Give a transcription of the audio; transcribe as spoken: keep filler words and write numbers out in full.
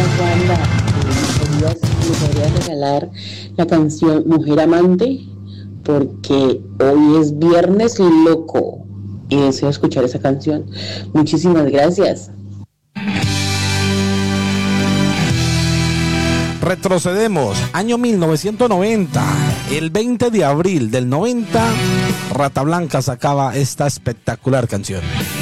Wanda, eh, ¿me podrías, me podrías regalar la canción Mujer Amante? Porque hoy es viernes loco y deseo escuchar esa canción. Muchísimas gracias. Retrocedemos, año mil novecientos noventa, el veinte de abril del noventa, Rata Blanca sacaba esta espectacular canción.